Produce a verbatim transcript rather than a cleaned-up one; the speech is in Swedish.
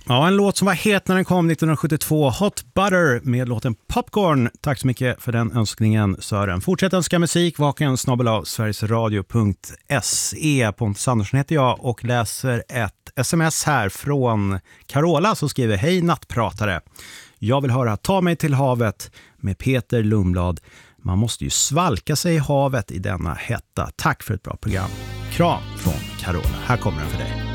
Ja, en låt som var het när den kom nittonhundrasjuttiotvå, Hot Butter med låten Popcorn. Tack så mycket för den önskningen, Sören. Fortsätt önska musik, vaken snabel av sverigesradio punkt se. Pontus Andersson heter jag och läser ett sms här från Carola som skriver: Hej nattpratare, jag vill höra Ta mig till havet med Peter Lundblad. Man måste ju svalka sig i havet i denna hetta. Tack för ett bra program. Kram från Carola. Här kommer den för dig.